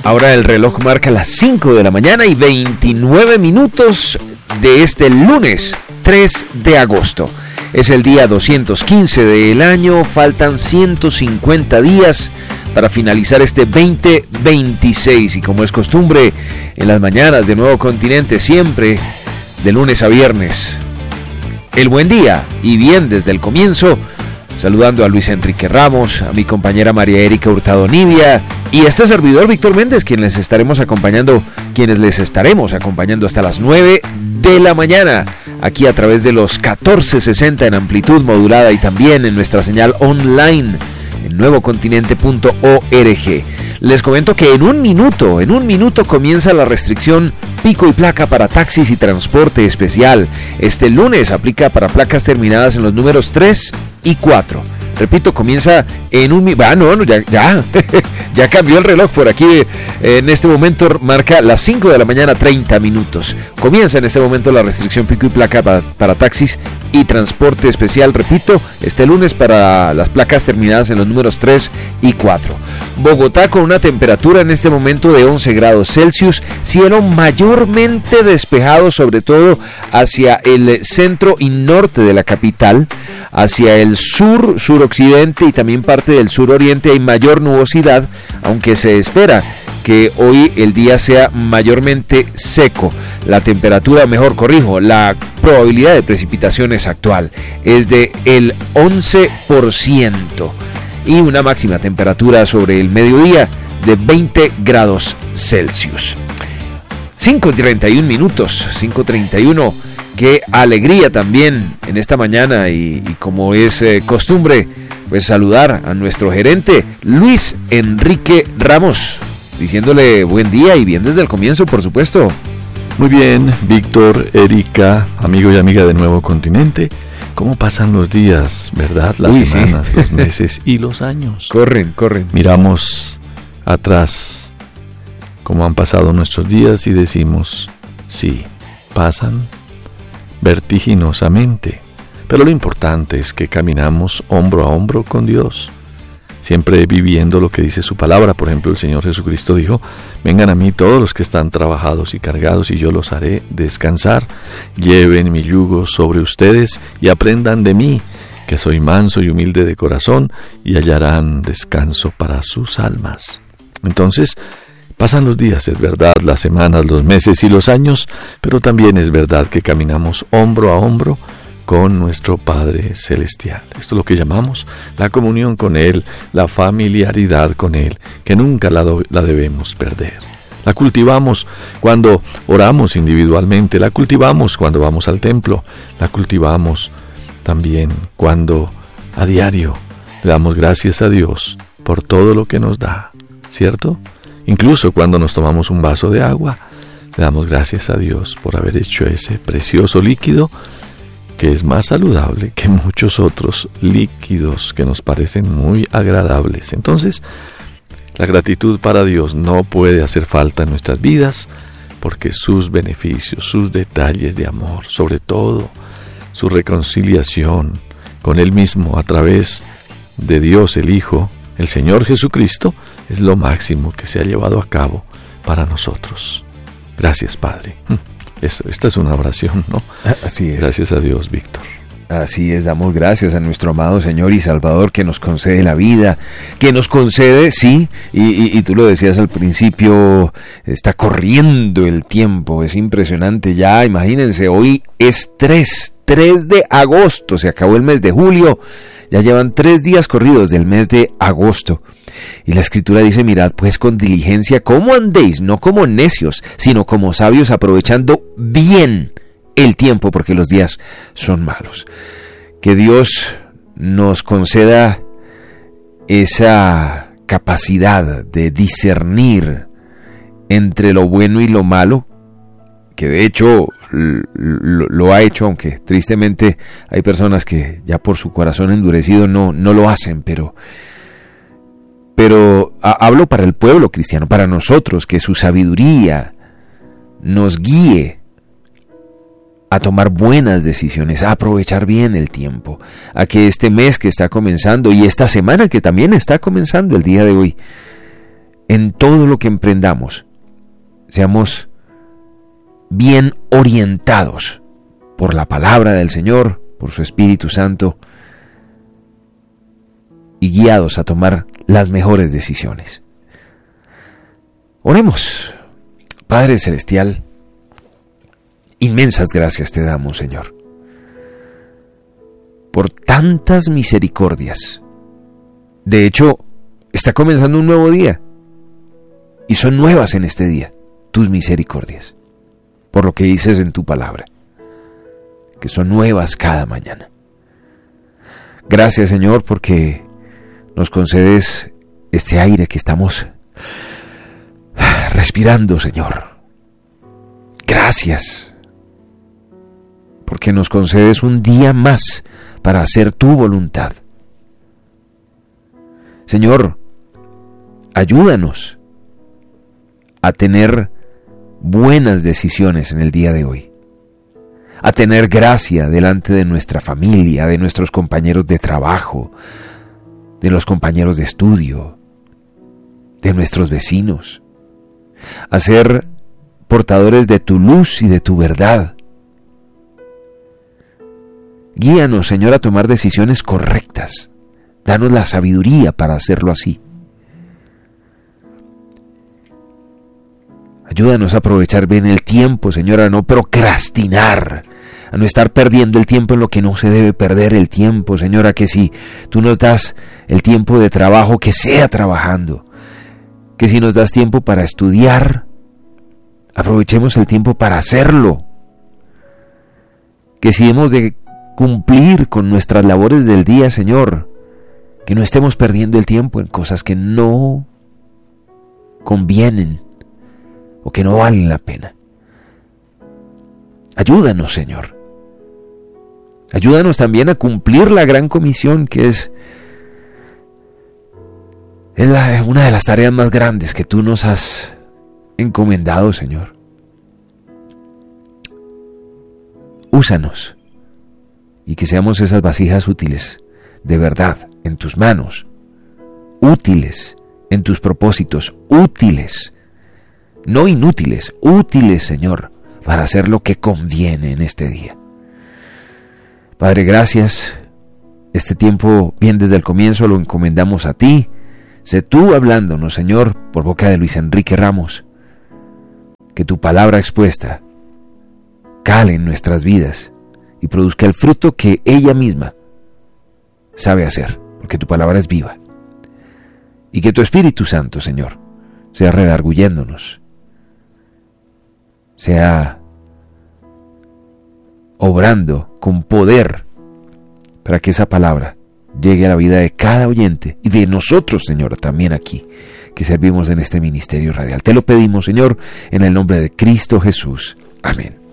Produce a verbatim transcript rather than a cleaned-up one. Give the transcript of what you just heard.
Ahora el reloj marca las cinco de la mañana y veintinueve minutos de este lunes tres de agosto. Es el día doscientos quince del año, faltan ciento cincuenta días para finalizar este veinte veintiséis. Y como es costumbre, en las mañanas de Nuevo Continente, siempre de lunes a viernes, el buen día y bien desde el comienzo, saludando a Luis Enrique Ramos, a mi compañera María Erika Hurtado Nivia y a este servidor Víctor Méndez, quienes les estaremos acompañando, quienes les estaremos acompañando hasta las nueve de la mañana, aquí a través de los catorce sesenta en amplitud modulada y también en nuestra señal online en nuevo continente punto org. Les comento que en un minuto, en un minuto comienza la restricción pico y placa para taxis y transporte especial. Este lunes aplica para placas terminadas en los números tres y cuatro. Repito, comienza en un... Ah, no, no, ya, ya, ya cambió el reloj por aquí. En este momento marca las cinco de la mañana, treinta minutos. Comienza en este momento la restricción pico y placa para, para taxis y transporte especial. Repito, este lunes para las placas terminadas en los números tres y cuatro. Bogotá con una temperatura en este momento de once grados Celsius. Cielo mayormente despejado, sobre todo hacia el centro y norte de la capital. Hacia el sur, suroccidente y también parte del suroriente hay mayor nubosidad, aunque se espera que hoy el día sea mayormente seco. La temperatura, mejor corrijo, la probabilidad de precipitaciones actual es de el once por ciento y una máxima temperatura sobre el mediodía de veinte grados Celsius. cinco treinta y uno minutos, cinco treinta y uno. Qué alegría también en esta mañana y, y como es eh, costumbre, pues saludar a nuestro gerente Luis Enrique Ramos, diciéndole buen día y bien desde el comienzo, por supuesto. Muy bien, Víctor, Erika, amigo y amiga de Nuevo Continente. ¿Cómo pasan los días, verdad? Las Uy, semanas, sí. Los meses y los años. Corren, corren. Miramos atrás cómo han pasado nuestros días y decimos, sí, pasan vertiginosamente, pero lo importante es que caminamos hombro a hombro con Dios, siempre viviendo lo que dice su palabra. Por ejemplo, el Señor Jesucristo dijo, vengan a mí todos los que están trabajados y cargados y yo los haré descansar, lleven mi yugo sobre ustedes y aprendan de mí, que soy manso y humilde de corazón, y hallarán descanso para sus almas. Entonces, pasan los días, es verdad, las semanas, los meses y los años, pero también es verdad que caminamos hombro a hombro con nuestro Padre Celestial. Esto es lo que llamamos la comunión con Él, la familiaridad con Él, que nunca la, do- la debemos perder. La cultivamos cuando oramos individualmente, la cultivamos cuando vamos al templo, la cultivamos también cuando a diario le damos gracias a Dios por todo lo que nos da, ¿cierto? Incluso cuando nos tomamos un vaso de agua, le damos gracias a Dios por haber hecho ese precioso líquido que es más saludable que muchos otros líquidos que nos parecen muy agradables. Entonces, la gratitud para Dios no puede hacer falta en nuestras vidas, porque sus beneficios, sus detalles de amor, sobre todo su reconciliación con Él mismo a través de Dios el Hijo, el Señor Jesucristo, es lo máximo que se ha llevado a cabo para nosotros. Gracias, Padre. Esto, esta es una oración, ¿no? Así es. Gracias a Dios, Víctor. Así es, damos gracias a nuestro amado Señor y Salvador que nos concede la vida, que nos concede, sí, y, y, y tú lo decías al principio, está corriendo el tiempo, es impresionante ya, imagínense, hoy es tres de agosto, se acabó el mes de julio, ya llevan tres días corridos del mes de agosto. Y la Escritura dice, mirad pues con diligencia cómo andéis, no como necios, sino como sabios, aprovechando bien el tiempo, porque los días son malos. Que Dios nos conceda esa capacidad de discernir entre lo bueno y lo malo, que de hecho lo, lo ha hecho, aunque tristemente hay personas que ya por su corazón endurecido no, no lo hacen, pero, pero a, hablo para el pueblo cristiano, para nosotros, que su sabiduría nos guíe a tomar buenas decisiones, a aprovechar bien el tiempo, a que este mes que está comenzando y esta semana que también está comenzando el día de hoy, en todo lo que emprendamos seamos bien orientados por la palabra del Señor, por su Espíritu Santo, y guiados a tomar las mejores decisiones. Oremos. Padre Celestial, inmensas gracias te damos, Señor, por tantas misericordias. De hecho, está comenzando un nuevo día, y son nuevas en este día tus misericordias, por lo que dices en tu palabra, que son nuevas cada mañana. Gracias, Señor, porque nos concedes este aire que estamos respirando, Señor. Gracias, porque nos concedes un día más para hacer tu voluntad. Señor, ayúdanos a tener buenas decisiones en el día de hoy, a tener gracia delante de nuestra familia, de nuestros compañeros de trabajo, de los compañeros de estudio, de nuestros vecinos, a ser portadores de tu luz y de tu verdad. Guíanos, Señor, a tomar decisiones correctas. Danos la sabiduría para hacerlo así. Ayúdanos a aprovechar bien el tiempo, Señor, a no procrastinar, a no estar perdiendo el tiempo en lo que no se debe perder el tiempo, Señor, a que si tú nos das el tiempo de trabajo, que sea trabajando, que si nos das tiempo para estudiar, aprovechemos el tiempo para hacerlo, que si hemos de cumplir con nuestras labores del día, Señor, que no estemos perdiendo el tiempo en cosas que no convienen o que no valen la pena. Ayúdanos, Señor. Ayúdanos también a cumplir la gran comisión que es, es la, una de las tareas más grandes que tú nos has encomendado, Señor. Úsanos y que seamos esas vasijas útiles de verdad en tus manos, útiles en tus propósitos, útiles, no inútiles, útiles, Señor, para hacer lo que conviene en este día. Padre, gracias. Este tiempo, bien desde el comienzo, lo encomendamos a ti. Sé tú hablándonos, Señor, por boca de Luis Enrique Ramos. Que tu palabra expuesta cale en nuestras vidas y produzca el fruto que ella misma sabe hacer, porque tu palabra es viva. Y que tu Espíritu Santo, Señor, sea redarguyéndonos, sea obrando con poder para que esa palabra llegue a la vida de cada oyente y de nosotros, Señor, también aquí, que servimos en este ministerio radial. Te lo pedimos, Señor, en el nombre de Cristo Jesús. Amén.